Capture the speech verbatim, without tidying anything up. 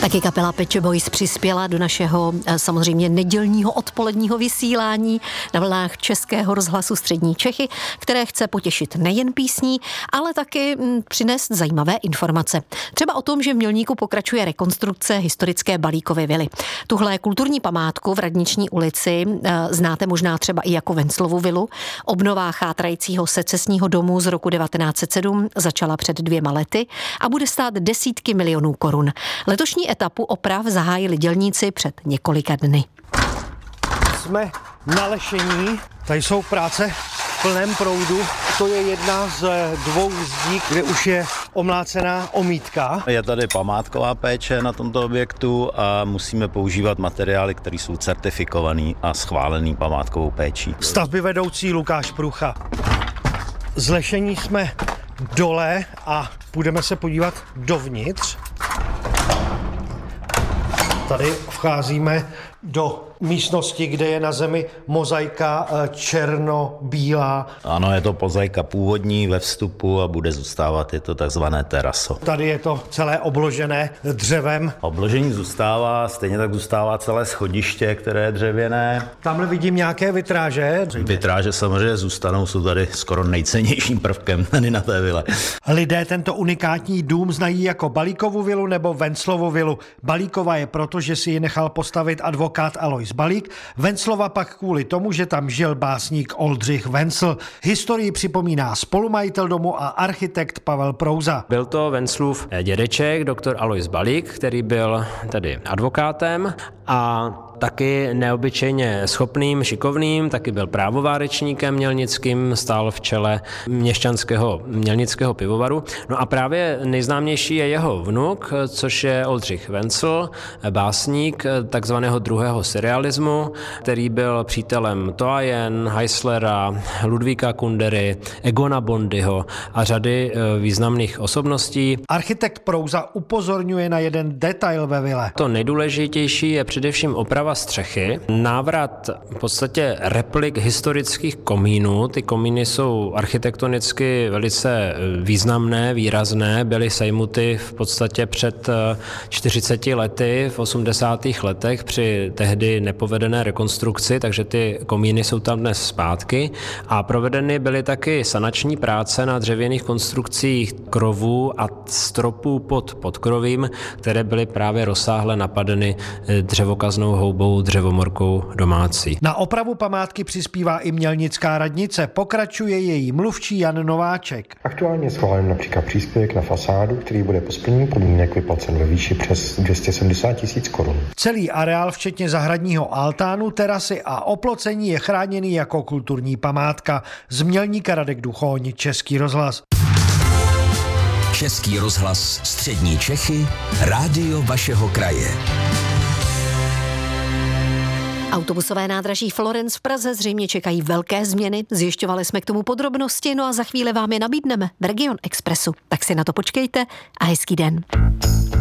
Taky kapela Pet Shop Boys přispěla do našeho samozřejmě nedělního odpoledního vysílání na vlnách Českého rozhlasu Střední Čechy, které chce potěšit nejen písní, ale taky přinést zajímavé informace. Třeba o tom, že v Mělníku pokračuje rekonstrukce historické Balíkovy vily. Tuhle kulturní památku v Radniční ulici znáte možná třeba i jako Venclovu vilu. Obnova chátrajícího secesního domu z roku devatenáct set sedm začala před dvěma lety a bude stát desítky milionů korun. Letošní etapu oprav zahájili dělníci před několika dny. Jsme na lešení, tady jsou práce v plném proudu. To je jedna z dvou zdí, kde už je omlácená omítka. Je tady památková péče na tomto objektu a musíme používat materiály, které jsou certifikovaný a schválený památkovou péčí. Stavby vedoucí Lukáš Prucha. Z lešení jsme dole a půjdeme se podívat dovnitř. Tady vcházíme do místnosti, kde je na zemi mozaika černobílá. Ano, je to mozaika původní ve vstupu a bude zůstávat, je to takzvané teraso. Tady je to celé obložené dřevem. Obložení zůstává, stejně tak zůstává celé schodiště, které je dřevěné. Tamhle vidím nějaké vitráže. Vitráže samozřejmě zůstanou, jsou tady skoro nejcennějším prvkem tady na té vile. Lidé tento unikátní dům znají jako Balíkovu vilu nebo Venclovu vilu. Balíkova je proto, že si ji nechal postavit advokát Alois Balík, Venclova pak kvůli tomu, že tam žil básník Oldřich Vencl. Historii připomíná spolumajitel domu a architekt Pavel Prouza. Byl to Venclův dědeček, doktor Alois Balík, který byl tedy advokátem a taky neobyčejně schopným, šikovným, taky byl právovárečníkem mělnickým, stál v čele měšťanského mělnického pivovaru. No a právě nejznámější je jeho vnuk, což je Oldřich Vencl, básník takzvaného druhého surrealismu, který byl přítelem Toajen, Heislera, Ludvíka Kundery, Egona Bondyho a řady významných osobností. Architekt Prouza upozorňuje na jeden detail ve vile. To nejdůležitější je především oprava střechy, návrat v podstatě replik historických komínů. Ty komíny jsou architektonicky velice významné, výrazné, byly sejmuty v podstatě před čtyřiceti lety, v osmdesátých letech při tehdy nepovedené rekonstrukci, takže ty komíny jsou tam dnes zpátky a provedeny byly taky sanační práce na dřevěných konstrukcích krovů a stropů pod podkrovím, které byly právě rozsáhle napadeny dřevokaznou houbou, dřevomorkou domácí. Na opravu památky přispívá i Mělnická radnice. Pokračuje její mluvčí Jan Nováček. Aktuálně je schválen například příspěvek na fasádu, který bude po splnění podmínek vyplacen ve výši přes dvě stě sedmdesát tisíc korun. Celý areál, včetně zahradního altánu, terasy a oplocení, je chráněný jako kulturní památka. Z Mělníka Radek Duchoň, Český rozhlas. Český rozhlas Střední Čechy, rádio vašeho kraje. Autobusové nádraží Florence v Praze zřejmě čekají velké změny. Zjišťovali jsme k tomu podrobnosti, no a za chvíli vám je nabídneme v Region Expressu. Tak si na to počkejte a hezký den.